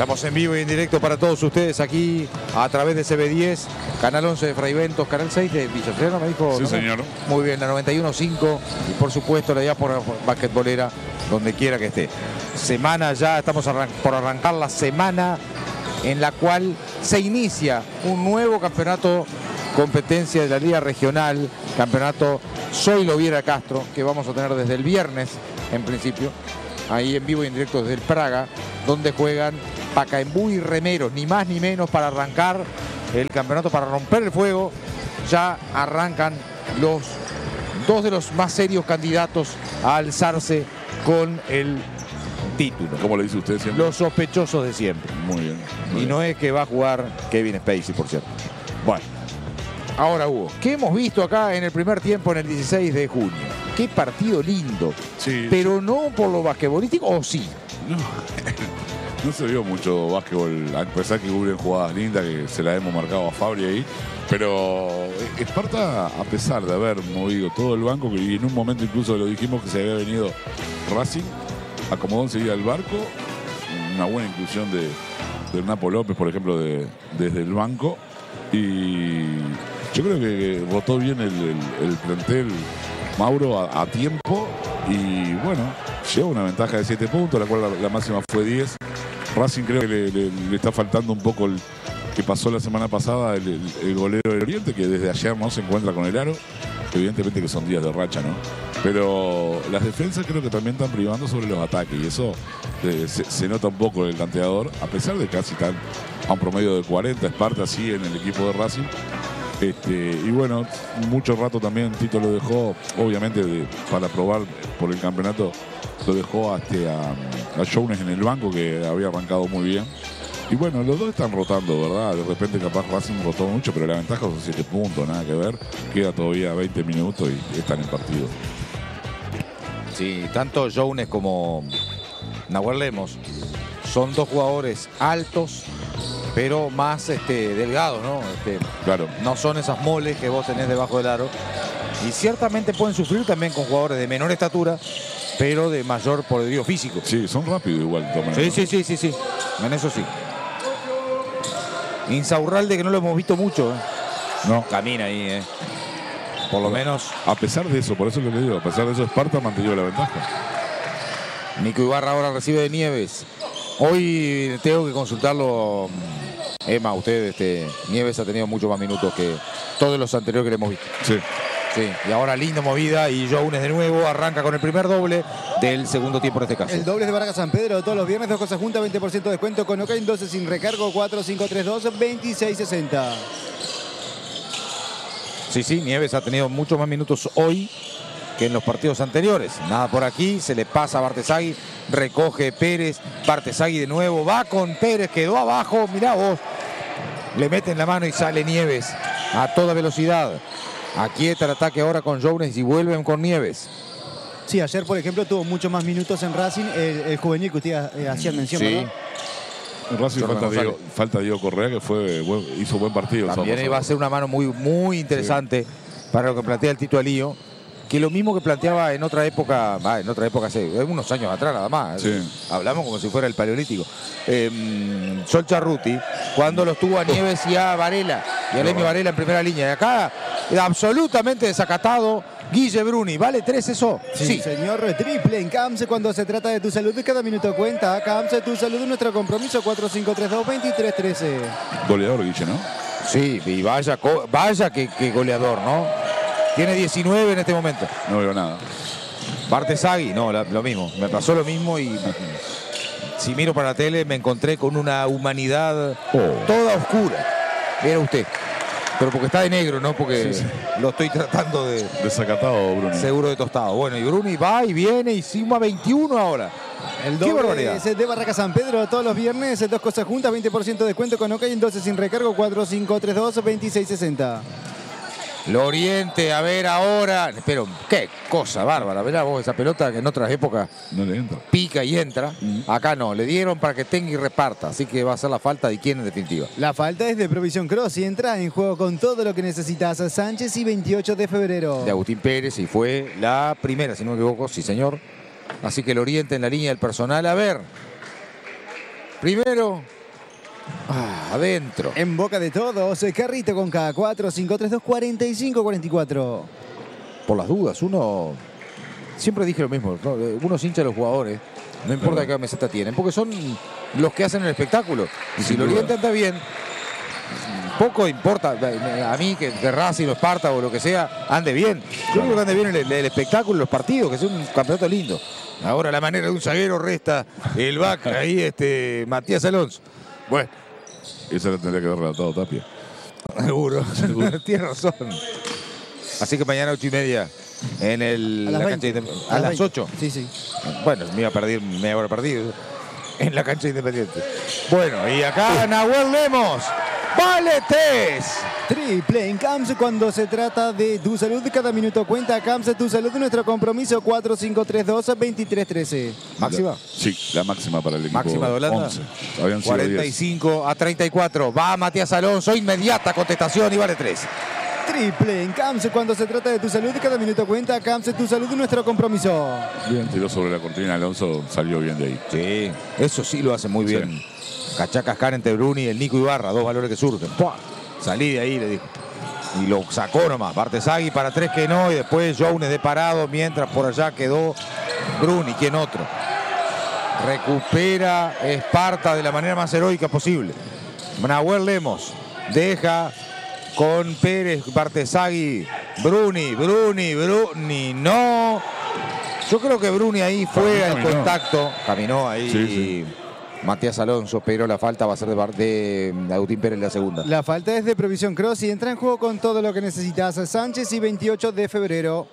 Estamos en vivo y en directo para todos ustedes aquí a través de CB10, Canal 11 de Fray Bentos, Canal 6 de Villa Serena, me dijo. Sí, ¿no? señor. Muy bien, la 91.5 y por supuesto la diáspora basquetbolera, donde quiera que esté. Semana ya, estamos por arrancar la semana en la cual se inicia un nuevo campeonato, competencia de la Liga Regional, campeonato Zoilo Viera Castro, que vamos a tener desde el viernes, en principio, ahí en vivo y en directo desde el Praga, donde juegan Pacaembu y Remeros, ni más ni menos, para arrancar el campeonato, para romper el fuego. Ya arrancan los dos de los más serios candidatos a alzarse con el título. ¿Cómo le dice usted siempre? Los sospechosos de siempre. Muy bien. Y no es que va a jugar Kevin Spacey, por cierto. Bueno, ahora Hugo, ¿qué hemos visto acá en el primer tiempo en el 16 de junio? Qué partido lindo. Sí. Pero no por lo basquetbolístico, ¿o sí? No se vio mucho básquetbol, a pesar que hubo jugadas lindas que se la hemos marcado a Fabri ahí. Pero Esparta, a pesar de haber movido todo el banco, y en un momento incluso lo dijimos que se había venido Racing, acomodó enseguida el barco, una buena inclusión de Napo López, por ejemplo, desde el banco. Y yo creo que rotó bien el plantel Mauro a tiempo. Y bueno, lleva una ventaja de 7 puntos, la cual la máxima fue 10. Racing creo que le está faltando un poco el que pasó la semana pasada, el golero del Oriente, que desde ayer no se encuentra con el aro. Evidentemente que son días de racha, ¿no? Pero las defensas creo que también están privando sobre los ataques, y eso se nota un poco en el tanteador, a pesar de casi están a un promedio de 40, Esparta sí en el equipo de Racing. Y bueno, mucho rato también Tito lo dejó, obviamente para probar por el campeonato, lo dejó a Jones en el banco, que había arrancado muy bien. Y bueno, los dos están rotando, ¿verdad? De repente capaz Racing rotó mucho, pero la ventaja son 7 puntos, nada que ver. Queda todavía 20 minutos y están en partido. Sí, tanto Jones como Nahuel Lemos son dos jugadores altos, pero más delgados, ¿no? Claro. No son esas moles que vos tenés debajo del aro. Y ciertamente pueden sufrir también con jugadores de menor estatura, pero de mayor poderío físico. Sí, son rápidos igual. Sí. En eso sí. Insaurralde, que no lo hemos visto mucho. No. Camina ahí, Por lo menos. A pesar de eso, por eso lo que digo, a pesar de eso, Esparta mantenido la ventaja. Nico Ibarra ahora recibe de Nieves. Hoy tengo que consultarlo. Emma, usted, Nieves ha tenido muchos más minutos que todos los anteriores que le hemos visto. Sí. Sí, y ahora linda movida y Jones de nuevo arranca con el primer doble del segundo tiempo en este caso. El doble de Barraca San Pedro todos los viernes, dos cosas juntas, 20% de descuento con Ocain, 12 sin recargo, 4532-2660. Sí, Nieves ha tenido muchos más minutos hoy que en los partidos anteriores. Nada por aquí, se le pasa a Bartesagui, recoge Pérez, Bartesagui de nuevo, va con Pérez, quedó abajo, mirá vos. Le meten la mano y sale Nieves a toda velocidad. Aquieta el ataque ahora con Jones y vuelven con Nieves. Sí, ayer, por ejemplo, tuvo muchos más minutos en Racing, el juvenil que usted hacía mención, sí. ¿verdad? En Racing falta Diego Correa, que hizo buen partido. También va a ser una mano muy interesante para lo que plantea el Tito Alío, que lo mismo que planteaba en otra época hace unos años atrás nada más. Sí. Hablamos como si fuera el paleolítico. Sol Charruti, cuando los tuvo a Nieves y a Varela, y a Lemmy Varela en primera línea. Y acá, absolutamente desacatado, Guille Bruni. ¿Vale 3 eso? Sí, señor. Triple en CAMSE cuando se trata de tu salud. Cada minuto cuenta. CAMSE, tu salud, nuestro compromiso. 4532-2313. Goleador, Guille, ¿no? Sí, y vaya que goleador, ¿no? Tiene 19 en este momento. No veo nada. Bartesagui, no, lo mismo. Me pasó lo mismo y si miro para la tele me encontré con una humanidad toda oscura. Era usted. Pero porque está de negro, no porque lo estoy tratando de... Desacatado, Bruni. Seguro de tostado. Bueno, y Bruni va y viene y suma 21 ahora. El ¡Qué barbaridad! doble de Barraca San Pedro todos los viernes, dos cosas juntas, 20% de descuento con Ocain, 12 sin recargo, 4532-2660. Lo Oriente, a ver ahora. Pero qué cosa bárbara. Verá vos esa pelota que en otras épocas no le entra. Pica y entra. Acá no, le dieron para que tenga y reparta. Así que va a ser la falta de quién en definitiva. La falta es de Provisión Cross y entra en juego con todo lo que necesitas. Sánchez y 28 de febrero. De Agustín Pérez y fue la primera, si no me equivoco, sí señor. Así que el Oriente en la línea del personal. A ver. Primero Adentro. En boca de todos, Carrito con K, 4-5-3-2-45-44. Por las dudas, uno... Siempre dije lo mismo, ¿no? Uno se hincha a los jugadores, no importa qué camiseta tienen, porque son los que hacen el espectáculo. Y si lo Oriente anda bien, poco importa a mí que Racing o Esparta o lo que sea ande bien. Yo digo que ande bien el espectáculo, los partidos, que sea un campeonato lindo. Ahora la manera de un zaguero resta el back ahí, Matías Alonso. Bueno. Esa la tendría que haber relatado Tapia. Seguro. Tienes razón. Así que mañana 8:30 en la cancha a las 8. Sí, sí. Bueno, me habrá perdido en la cancha Independiente. Bueno, y acá Nahuel Lemos. ¡Vale 3! Triple en Camps cuando se trata de tu salud. Cada minuto cuenta. Camps, tu salud, nuestro compromiso. 4-5-3-2-23-13. ¿Máxima? Sí, la máxima para el equipo. Máxima de Holanda. 11. Habían sido 45-34. Va Matías Alonso. Inmediata contestación y vale 3. Triple en Camps cuando se trata de tu salud. Cada minuto cuenta. Camps, tu salud, nuestro compromiso. Bien, tiró sobre la cortina. Alonso salió bien de ahí. Sí, eso sí lo hace muy bien. Sí. Cachacas entre Bruni y el Nico Ibarra, dos valores que surgen. ¡Pua! Salí de ahí, le dijo. Y lo sacó nomás. Bartesagui para 3 que no. Y después Jones de parado. Mientras por allá quedó Bruni. ¿Quién otro? Recupera Esparta de la manera más heroica posible. Nahuel Lemos deja con Pérez, Bartesagui, Bruni. No. Yo creo que Bruni ahí fue al contacto. Caminó ahí. Sí. Matías Alonso, pero la falta va a ser de Agustín Pérez la segunda. La falta es de Provisión Cross y entra en juego con todo lo que necesitas. Sánchez y 28 de febrero.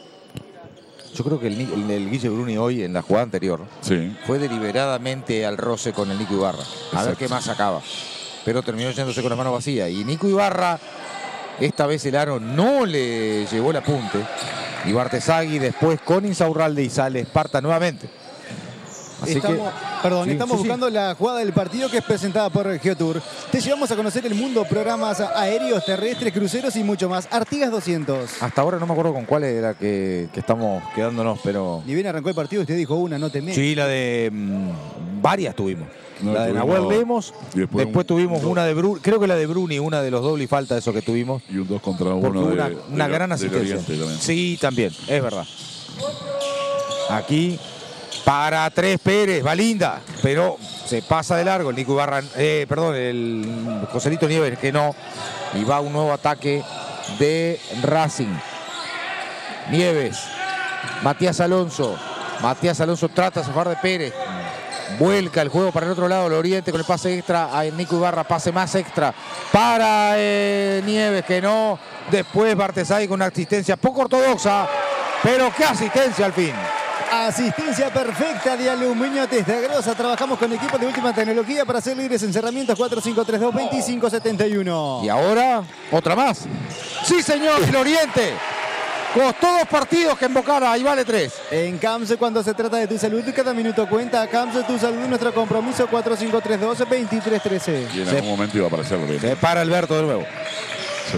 Yo creo que el Guille Bruni hoy, en la jugada anterior, fue deliberadamente al roce con el Nico Ibarra. A ver qué más sacaba. Pero terminó yéndose con la mano vacía. Y Nico Ibarra, esta vez el aro no le llevó el apunte. Y Bartesagui después con Insaurralde y sale Esparta nuevamente. Así estamos buscando la jugada del partido que es presentada por Geotour. Te llevamos a conocer el mundo, programas aéreos, terrestres, cruceros y mucho más. Artigas 200. Hasta ahora no me acuerdo con cuál era que estamos quedándonos, pero... Ni bien arrancó el partido, usted dijo una, no te metas. Sí, la de... varias tuvimos. No, la de Nahuel Lemos, después tuvimos una de Bruni, creo que la de Bruni, una de los doble y falta, eso que tuvimos. Y un 2 contra 1 una gran asistencia. También. Sí, también, es verdad. Aquí... Para 3 Pérez, va linda, pero se pasa de largo el Nico Ibarra, el Joselito Nieves que no. Y va un nuevo ataque de Racing. Nieves, Matías Alonso trata de zafar de Pérez. Vuelca el juego para el otro lado, el Oriente con el pase extra a Nico Ibarra, pase más extra para Nieves que no. Después Bartesagui con una asistencia poco ortodoxa, pero qué asistencia al fin. Asistencia perfecta de Aluminio Testagrosa. Trabajamos con equipos de última tecnología para hacer libres encerramientos. 4-5-3-2-25-71. Y ahora, otra más. Sí, señor, el Oriente. Costó 2 partidos que invocara. Ahí vale 3. En Camps, cuando se trata de tu salud, cada minuto cuenta. Camps, tu salud, nuestro compromiso. 4-5-3-2-23-13. Y en algún momento iba a aparecer el Oriente. Se para Alberto de nuevo. Sí.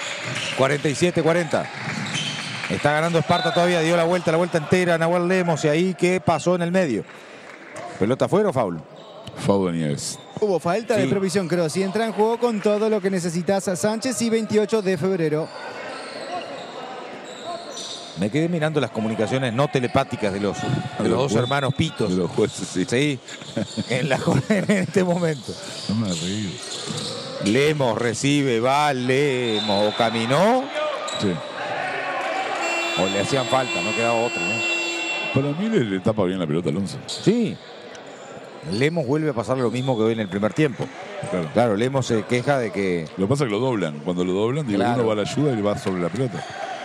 47-40. Está ganando Esparta todavía, dio la vuelta entera a Nahuel Lemos. Y ahí, ¿qué pasó en el medio? ¿Pelota afuera o foul? Foul de Nieves. Hubo falta de Provisión Cross y entra en juego con todo lo que necesitas a Sánchez y 28 de febrero. Me quedé mirando las comunicaciones no telepáticas de los dos hermanos Pitos. De los jueces, sí. En este momento. No me río. Lemos recibe, va Lemos. ¿O caminó? Sí. O le hacían falta, no quedaba otro, ¿no? Para mí le tapa bien la pelota a Alonso. Sí. Lemos vuelve a pasar lo mismo que hoy en el primer tiempo. Claro, Lemos se queja de que... Lo que pasa es que lo doblan. Cuando lo doblan, uno va a la ayuda y va sobre la pelota.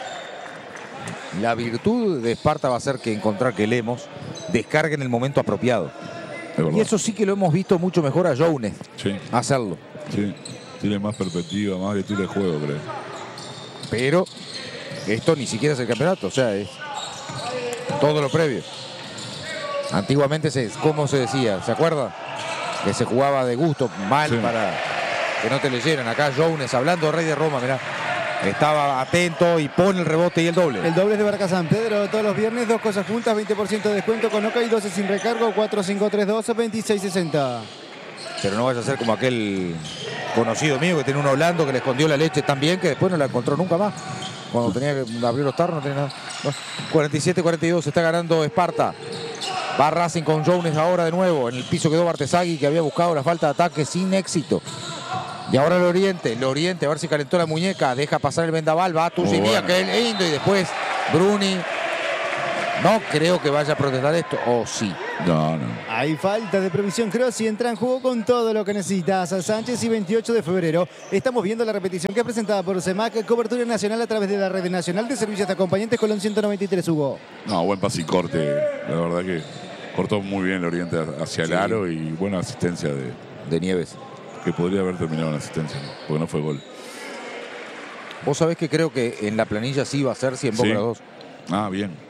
La virtud de Esparta va a ser que encontrar que Lemos descargue en el momento apropiado. Y eso sí que lo hemos visto mucho mejor a Jones hacerlo. Sí, tiene más perspectiva, más lectura de juego, creo. Pero esto ni siquiera es el campeonato, o sea, es todo lo previo. Antiguamente, ¿cómo se decía? ¿Se acuerda? Que se jugaba de gusto, mal, para que no te leyeran. Acá Jones, hablando de Rey de Roma, mirá. Estaba atento y pone el rebote y el doble. El doble es de Barca San Pedro todos los viernes, 2 cosas juntas, 20% de descuento con Oca y 12 sin recargo, 4-5-3-2, 26-60. pero no vaya a ser como aquel conocido mío que tiene un Orlando que le escondió la leche tan bien que después no la encontró nunca más. Cuando tenía que abrir los tarros no tenía nada. 47-42, se está ganando Esparta. Va Racing con Jones ahora de nuevo. En el piso quedó Bartesagui, que había buscado la falta de ataque sin éxito. Y ahora el Oriente, a ver si calentó la muñeca. Deja pasar el vendaval, va a Tusimía, que es lindo. Y después Bruni. No creo que vaya a protestar esto. ¿O sí? No. Hay falta de previsión. Crossi entra en juego con todo lo que necesitas. Sánchez y 28 de febrero. Estamos viendo la repetición que es presentada por CEMAC. Cobertura nacional a través de la Red Nacional de Servicios de Acompañantes Colón 193, Hugo. No, buen pase y corte. La verdad que cortó muy bien el Oriente hacia el aro y buena asistencia de Nieves. Que podría haber terminado en asistencia, porque no fue gol. Vos sabés que creo que en la planilla sí va a ser 100 Boca 2. Ah, bien.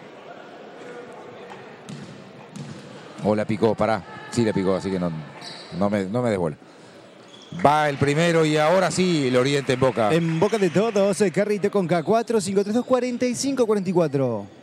O la picó, pará. Sí la picó, así que no me des bola. Va el primero y ahora sí el Oriente en Boca. En Boca de todos, Carrito con K4, 532-45-44.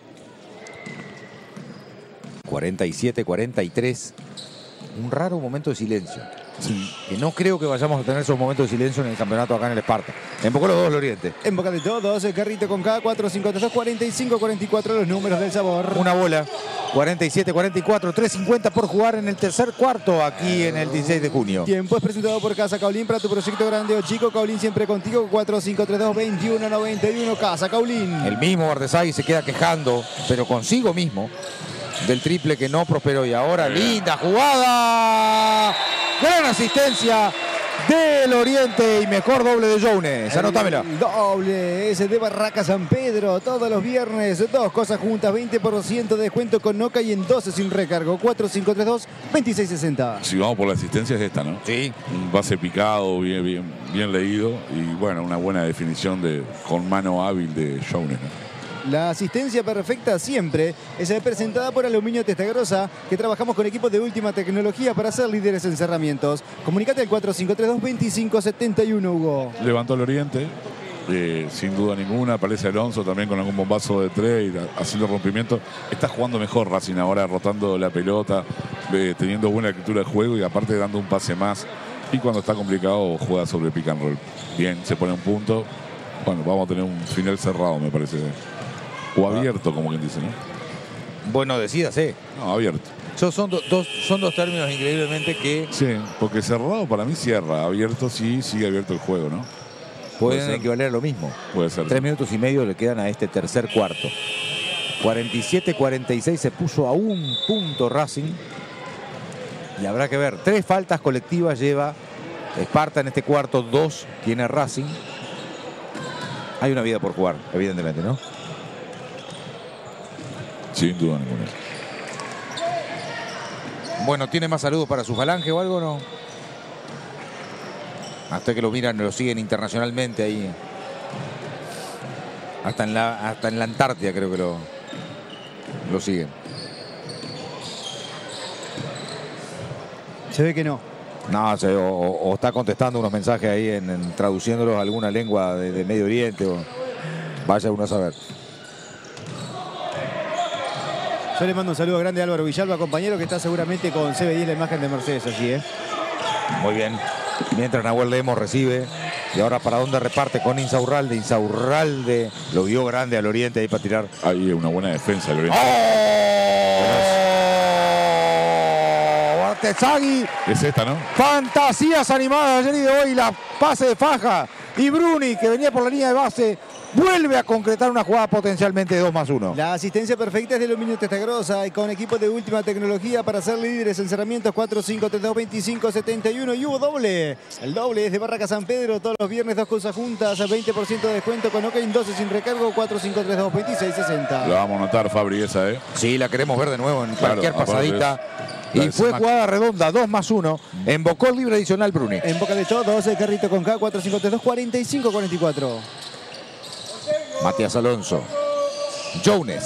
47-43. Un raro momento de silencio. Sí. Que no creo que vayamos a tener esos momentos de silencio en el campeonato acá en el Esparta. Embocó los dos el Oriente. En Boca de todos, Carrito con K4, 532-45-44, los números del sabor. Una bola. 47-44, 3.50 por jugar en el tercer cuarto aquí en el 16 de junio. Tiempo es presentado por Casa Caulín para tu proyecto grande o chico. Caulín siempre contigo, 4532-2191. Casa Caulín. El mismo Bartesagui se queda quejando, pero consigo mismo, del triple que no prosperó. Y ahora linda jugada. Gran asistencia del Oriente y mejor doble de Jones. Anótamela. El doble ese de Barraca San Pedro todos los viernes. Dos cosas juntas, 20% de descuento con Noca y en 12 sin recargo. 4532-2660. Si vamos por la asistencia es esta, ¿no? Sí. Un base picado, bien leído y bueno, una buena definición con mano hábil de Jones, ¿no? La asistencia perfecta siempre es presentada por Aluminio Testagrosa, que trabajamos con equipos de última tecnología para ser líderes en cerramientos. Comunicate al 4532-2571, Hugo. Levantó el Oriente, sin duda ninguna. Aparece Alonso también con algún bombazo de tres, haciendo rompimiento. Está jugando mejor Racing ahora, rotando la pelota, teniendo buena lectura de juego y aparte dando un pase más. Y cuando está complicado juega sobre pick and roll. Bien, se pone un punto. Bueno, vamos a tener un final cerrado, me parece. O abierto, como quien dice, ¿no? Bueno, decídase. No, abierto. Son dos términos increíblemente que... Sí, porque cerrado para mí cierra. Abierto sí, sigue abierto el juego, ¿no? Pueden equivaler a lo mismo. Puede ser. 3 minutos y medio le quedan a este tercer cuarto. 47-46 se puso a un punto Racing. Y habrá que ver. 3 faltas colectivas lleva Esparta en este cuarto. 2 tiene Racing. Hay una vida por jugar, evidentemente, ¿no? Sin duda ninguna. Bueno, ¿tiene más saludos para su falange o algo, no? Hasta que lo miran, lo siguen internacionalmente ahí. Hasta en la Antártida creo que lo siguen. Se ve que no. No, o está contestando unos mensajes ahí, traduciéndolos a alguna lengua de Medio Oriente. Vaya uno a saber. Yo le mando un saludo grande a Álvaro Villalba, compañero, que está seguramente con CB10, la imagen de Mercedes allí, ¿eh? Muy bien. Mientras Nahuel Lemos recibe. Y ahora para dónde reparte con Insaurralde. Insaurralde lo vio grande al Oriente ahí para tirar. Ahí una buena defensa al Oriente. ¡Oh! Bartesagui. Es esta, ¿no? Fantasías animadas ayer y de hoy. La pase de Faja. Y Bruni, que venía por la línea de base, vuelve a concretar una jugada potencialmente de 2+1. La asistencia perfecta es de Aluminio Testagrosa y con equipos de última tecnología para ser líderes en cerramientos. 4532-2571 y hubo doble. El doble es de Barraca San Pedro todos los viernes, 2 cosas juntas, 20% de descuento con Ocain, 12 sin recargo. 4532-2660. La vamos a notar, Fabri, esa, ¿eh? Sí, la queremos ver de nuevo en cualquier pasadita. Y fue jugada redonda, 2+1. Embocó el libre adicional Bruni. En boca de todos, el Carrito con K, 4532-4544. Matías Alonso. Jones.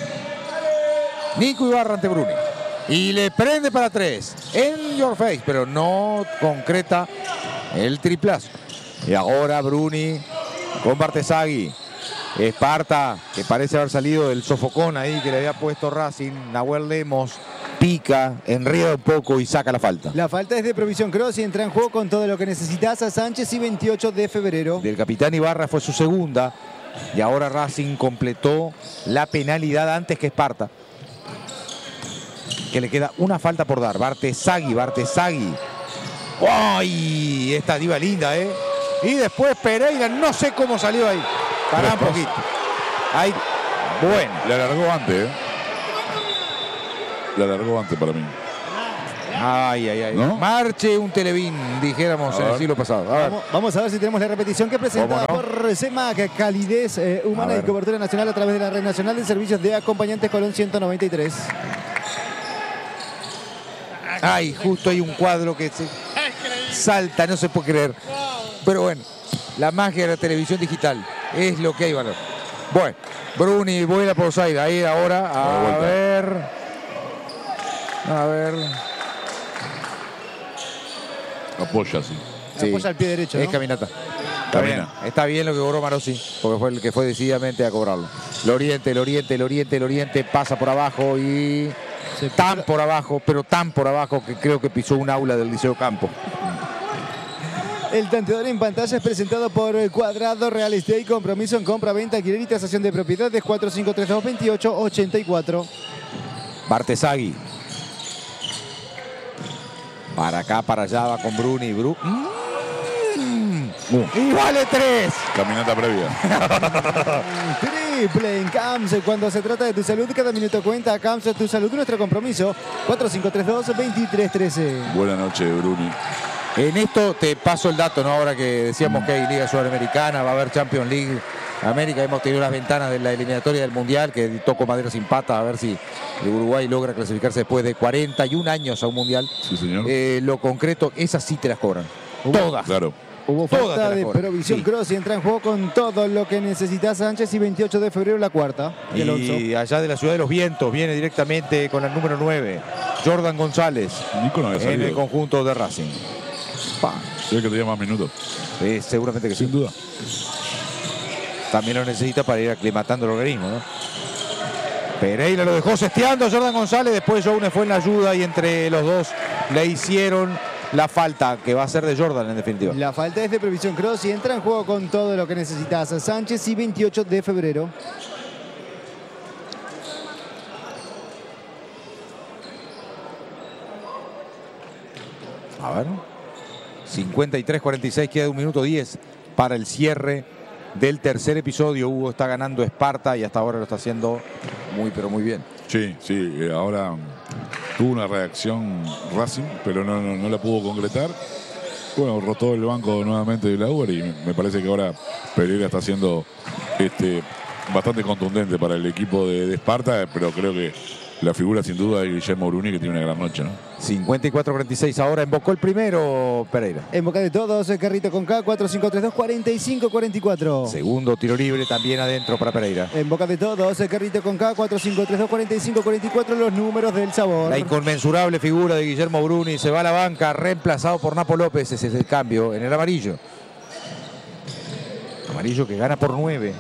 Nico Ibarra ante Bruni. Y le prende para 3. En your face, pero no concreta el triplazo. Y ahora Bruni con Bartesagui. Esparta, que parece haber salido del sofocón ahí que le había puesto Racing. Nahuel Lemos pica, enreda un poco y saca la falta. La falta es de Provisión Cross y entra en juego con todo lo que necesitas a Sánchez y 28 de febrero. Del capitán Ibarra fue su segunda y ahora Racing completó la penalidad antes que Esparta, que le queda una falta por dar. Bartesagui. ¡Ay! Esta diva linda, ¿eh? Y después Pereira, no sé cómo salió ahí. Pará un poquito. Ahí, bueno. Le alargó antes, ¿eh? Le alargó antes para mí. Ay. ¿No? Marche un Televín, dijéramos en el siglo pasado. Vamos a ver si tenemos la repetición que presentada por CEMAC, calidez humana y cobertura nacional a través de la Red Nacional de Servicios de Acompañantes Colón 193. Ay, justo hay un cuadro que se salta, no se puede creer. Pero bueno, la magia de la televisión digital es lo que hay valor. Bueno, Bruni vuela por Zaire. Ahí ahora, a ver. Apoya, sí. Apoya al pie derecho, ¿no? Es caminata. Camina. Está bien lo que cobró Marossi, porque fue el que fue decididamente a cobrarlo. El oriente, pasa por abajo y tan por abajo que creo que pisó un aula del Liceo Campo. El tanteador en pantalla es presentado por Cuadrado Real Estate. Compromiso en compra, venta, alquiler y tasación de propiedades. 45322884. Bartesagui. Para acá, para allá, va con Bruni. Y vale 3. Caminata previa. Triple en CAMS. Cuando se trata de tu salud, cada minuto cuenta. CAMS, tu salud, nuestro compromiso. 45322313. Buenas noches, Bruni. En esto te paso el dato, ¿no? Ahora que decíamos que hay Liga Sudamericana, va a haber Champions League América. Hemos tenido las ventanas de la eliminatoria del Mundial, que toco madera sin pata, a ver si Uruguay logra clasificarse después de 41 años a un Mundial. Sí, señor. Lo concreto, esas sí te las cobran. Todas. Claro. Hubo falta de Provisión Cross y entra en juego con todo lo que necesitas Sánchez y 28 de febrero la cuarta. Y allá de la Ciudad de los Vientos viene directamente con el número 9, Jordan González, Nico no había en salido. el conjunto de Racing. Sé que tenía más minutos. Seguramente que sí. Sin duda. También lo necesita para ir aclimatando el organismo, ¿no? Pereira lo dejó sesteando Jordan González, después Jones fue en la ayuda y entre los dos le hicieron la falta, que va a ser de Jordan en definitiva. La falta es de Provisión Cross y entra en juego con todo lo que necesitas Sánchez y 28 de febrero. A ver. 53-46, queda 1 minuto 10 para el cierre del tercer episodio. Hugo está ganando Esparta y hasta ahora lo está haciendo muy, pero muy bien. Sí, ahora tuvo una reacción Racing, pero no la pudo concretar. Bueno, rotó el banco nuevamente de Lauer y me parece que ahora Pereira está siendo bastante contundente para el equipo de Esparta, pero creo que la figura sin duda es Guillermo Bruni, que tiene una gran noche, ¿no? 54-46 ahora, embocó el primero Pereira. En boca de todos, Carrito con K, 4532-4544. Segundo tiro libre también adentro para Pereira. En boca de todos, Carrito con K, 4532-4544, los números del sabor. La inconmensurable figura de Guillermo Bruni se va a la banca, reemplazado por Napo López. Ese es el cambio en el amarillo. Amarillo que gana por 9.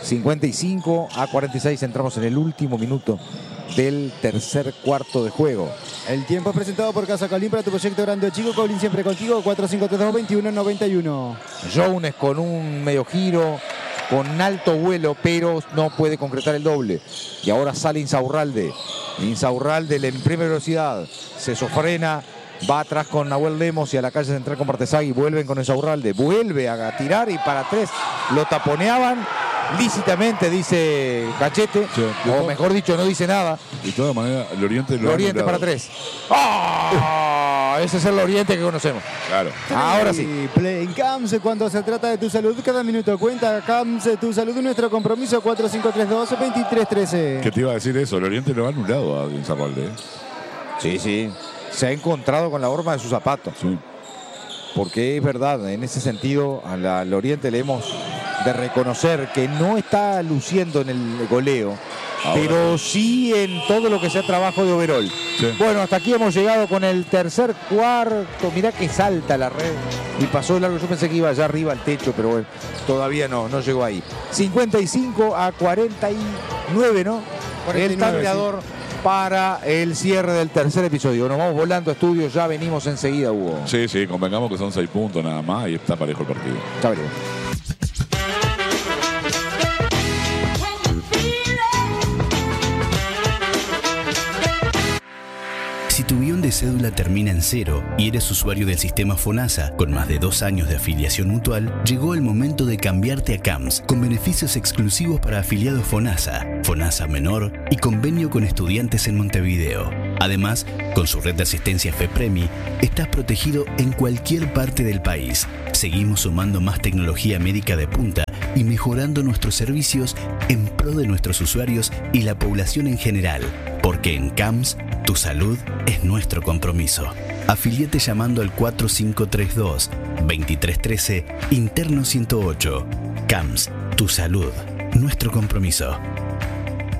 55-46, entramos en el último minuto del tercer cuarto de juego. El tiempo es presentado por Casa Colín para tu proyecto grande o chico. Colín siempre contigo, 4532-2191. Jones con un medio giro, con alto vuelo, pero no puede concretar el doble. Y ahora sale Insaurralde. Insaurralde en primera velocidad, se sofrena, va atrás con Nahuel Lemos y a la calle central con Bartesagui. Vuelven con Insaurralde, vuelve a tirar y para 3 lo taponeaban lícitamente, dice Cachete, sí, o mejor dicho, no dice nada. De todas maneras, el Oriente para 3. ¡Oh! Ese es el Oriente que conocemos. Claro. Ahora sí. Play en CAMS, cuando se trata de tu salud, cada minuto cuenta. CAMS, tu salud, nuestro compromiso, 4532-2313. ¿Qué te iba a decir eso? El Oriente lo ha anulado a Insaurralde. Sí. Se ha encontrado con la horma de sus zapatos. Sí. Porque es verdad, en ese sentido, al Oriente le hemos de reconocer que no está luciendo en el goleo, pero sí en todo lo que sea trabajo de overall. Sí. Bueno, hasta aquí hemos llegado con el tercer cuarto. Mirá que salta la red y pasó de largo. Yo pensé que iba allá arriba al techo, pero bueno, todavía no llegó ahí. 55-49, ¿no? 49, el tableador. Sí. para el cierre del tercer episodio. Nos vamos volando a estudio, ya venimos enseguida, Hugo. Sí, convengamos que son 6 puntos nada más y está parejo el partido. Ya veremos. Si tu guión de cédula termina en 0 y eres usuario del sistema FONASA con más de 2 años de afiliación mutual, llegó el momento de cambiarte a CAMS con beneficios exclusivos para afiliados FONASA, FONASA Menor y convenio con estudiantes en Montevideo. Además, con su red de asistencia FEPREMI, estás protegido en cualquier parte del país. Seguimos sumando más tecnología médica de punta y mejorando nuestros servicios en pro de nuestros usuarios y la población en general, porque en CAMS tu salud es nuestro compromiso. Afiliate llamando al 4532-2313 interno 108. CAMS, tu salud, nuestro compromiso.